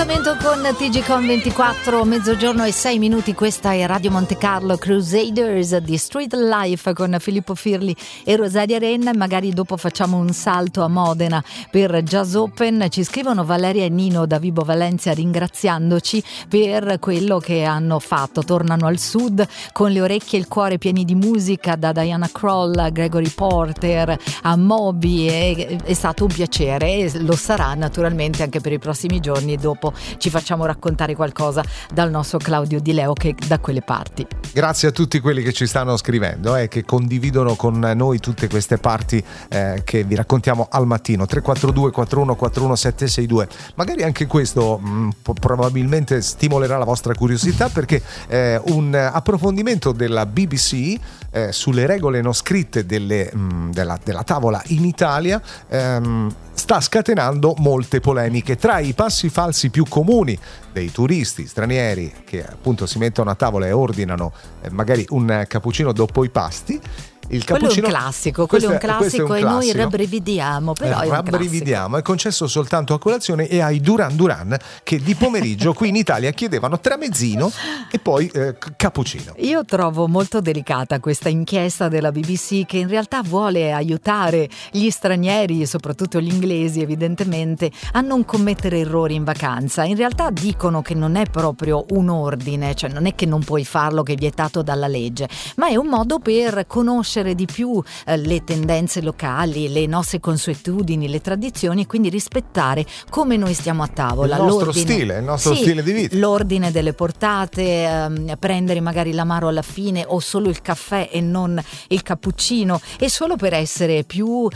Appuntamento con TG Con 24, mezzogiorno e 6 minuti. Questa è Radio Monte Carlo Crusaders di Street Life con Filippo Firli e Rosaria Renna. Magari dopo facciamo un salto a Modena per Jazz Open. Ci scrivono Valeria e Nino da Vibo Valencia ringraziandoci per quello che hanno fatto. Tornano al sud con le orecchie e il cuore pieni di musica, da Diana Krall a Gregory Porter a Moby. È stato un piacere e lo sarà naturalmente anche per i prossimi giorni. Dopo ci facciamo raccontare qualcosa dal nostro Claudio Di Leo che è da quelle parti. Grazie a tutti quelli che ci stanno scrivendo e che condividono con noi tutte queste parti che vi raccontiamo al mattino. 342 4141 762. Magari anche questo probabilmente stimolerà la vostra curiosità, perché un approfondimento della BBC sulle regole non scritte della tavola in Italia sta scatenando molte polemiche. Tra i passi falsi più comuni dei turisti stranieri che appunto si mettono a tavola e ordinano magari un cappuccino dopo i pasti, il cappuccino, quello è un classico e noi rabbrividiamo, però è concesso soltanto a colazione e ai Duran Duran, che di pomeriggio qui in Italia chiedevano tramezzino e poi cappuccino. Io trovo molto delicata questa inchiesta della BBC, che in realtà vuole aiutare gli stranieri, soprattutto gli inglesi evidentemente, a non commettere errori in vacanza. In realtà dicono che non è proprio un ordine, cioè non è che non puoi farlo, che è vietato dalla legge, ma è un modo per conoscere di più le tendenze locali, le nostre consuetudini, le tradizioni, e quindi rispettare come noi stiamo a tavola, il nostro stile di vita, l'ordine delle portate, prendere magari l'amaro alla fine o solo il caffè e non il cappuccino, e solo per essere più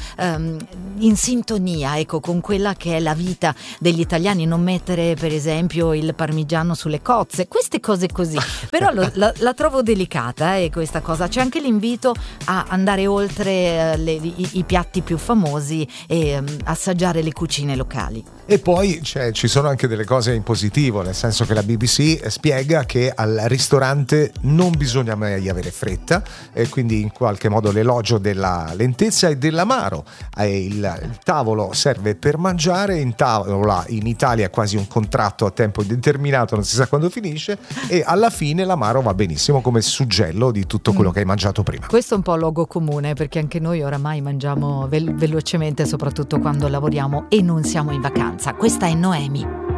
in sintonia, ecco, con quella che è la vita degli italiani, non mettere per esempio il parmigiano sulle cozze, queste cose così. Però la trovo delicata questa cosa. C'è anche l'invito a andare oltre i piatti più famosi e assaggiare le cucine locali. E poi ci sono anche delle cose in positivo, nel senso che la BBC spiega che al ristorante non bisogna mai avere fretta, e quindi in qualche modo l'elogio della lentezza e dell'amaro. Il tavolo serve per mangiare, in tavola in Italia è quasi un contratto a tempo indeterminato, non si sa quando finisce, e alla fine l'amaro va benissimo come suggello di tutto quello che hai mangiato prima. Questo è un po' luogo comune, perché anche noi oramai mangiamo velocemente, soprattutto quando lavoriamo e non siamo in vacanza. Questa è Noemi.